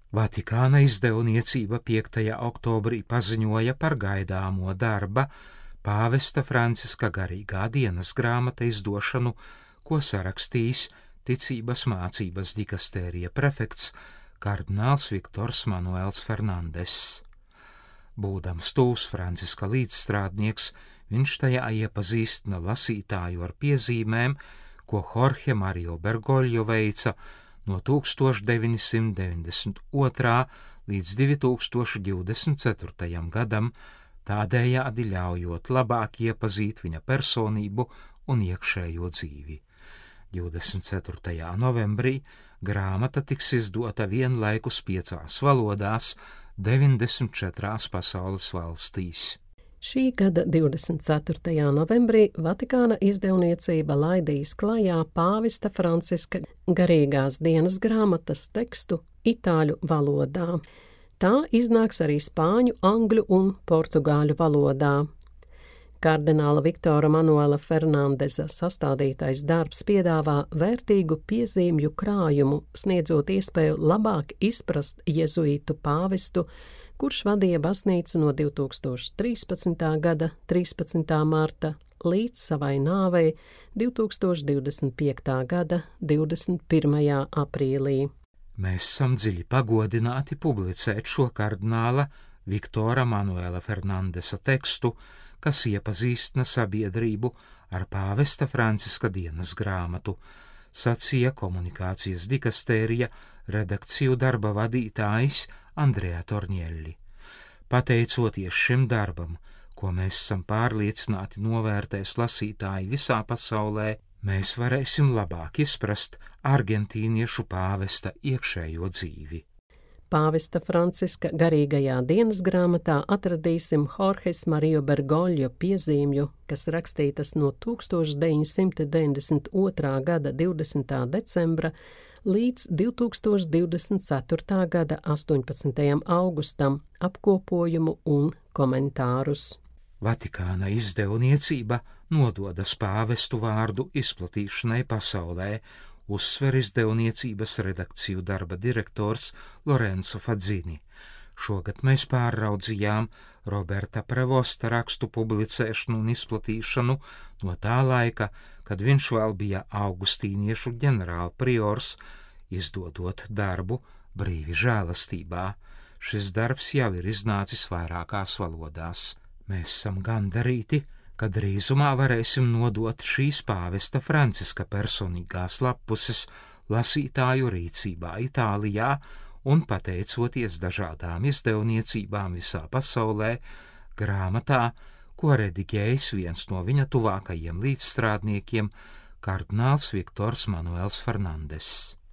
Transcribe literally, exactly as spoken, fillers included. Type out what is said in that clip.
Vatikāna izdevniecība piektajā oktobrī paziņoja par gaidāmo darba pāvesta Franciska garīgā dienas grāmata izdošanu, ko sarakstījis ticības mācības dikastērija prefekts kardināls Viktors Manuels Fernandes. Būdams tūs Franciska līdzstrādnieks, viņš tajā iepazīstina lasītāju ar piezīmēm, ko Jorge Mario Bergoglio veica no tūkstoš deviņi simti deviņdesmit otrā līdz divi tūkstoši divdesmit ceturtajam gadam, tādējādi ļaujot labāk iepazīt viņa personību un iekšējo dzīvi. divdesmit ceturtajā novembrī grāmata tiks izdota vienlaikus piecās valodās deviņdesmit četrās pasaules valstīs. Šī gada divdesmit ceturtajā novembrī Vatikāna izdevniecība laidīs klajā pāvesta Franciska garīgās dienas grāmatas tekstu itāļu valodā. Tā iznāks arī spāņu, angļu un portugāļu valodā. Kardināla Viktora Manuela Fernandesa sastādītais darbs piedāvā vērtīgu piezīmju krājumu, sniedzot iespēju labāk izprast jezuītu pāvestu, kurš vadīja baznīcu no divi tūkstoši trīspadsmitā gada trīspadsmitā marta līdz savai nāvei divi tūkstoši divdesmit piektā gada divdesmit pirmajā aprīlī. Mēs esam dziļi pagodināti publicēt šo kardināla Viktora Manuela Fernandesa tekstu, kas iepazīstina sabiedrību ar pāvesta Franciska dienas grāmatu, sacīja komunikācijas dikastērija redakciju darba vadītājs Andrea Tornielli. Pateicoties šim darbam, ko mēs esam pārliecināti novērtēs lasītāji visā pasaulē, mēs varēsim labāk izprast argentīniešu pāvesta iekšējo dzīvi. Pāvesta Franciska garīgajā dienas grāmatā atradīsim Jorges Mario Bergoglio piezīmju, kas rakstītas no tūkstoš deviņi simti deviņdesmit otrā gada divdesmitā decembra līdz divi tūkstoši divdesmit ceturtā gada astoņpadsmitajam augustam, apkopojumu un komentārus. Vatikāna izdevniecība nododas pāvestu vārdu izplatīšanai pasaulē, uzsver izdevniecības redakciju darba direktors Lorenzo Fadzini. Šogad mēs pārraudzījām Roberta Prevosta rakstu publicēšanu un izplatīšanu no tā laika, kad viņš vēl bija augustīniešu ģenerāla priors, izdodot darbu Brīvi žēlastībā. Šis darbs jau ir iznācis vairākās valodās. Mēs esam gandarīti, ka drīzumā varēsim nodot šīs pāvesta Franciska personīgās lappuses lasītāju rīcībā Itālijā un, pateicoties dažādām izdevniecībām visā pasaulē, grāmatā, ko rediģējis viens no viņa tuvākajiem līdzstrādniekiem, kardināls Viktors Manuels Fernandes.